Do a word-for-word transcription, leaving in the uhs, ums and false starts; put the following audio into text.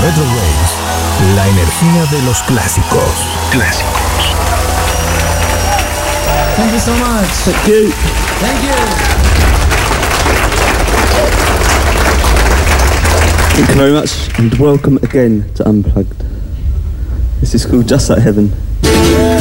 Retro Waves, la energía de los clásicos. Clásicos. Thank you so much. Thank you. Thank you. Thank you very much, and welcome again to Unplugged. This is called Just Like Heaven.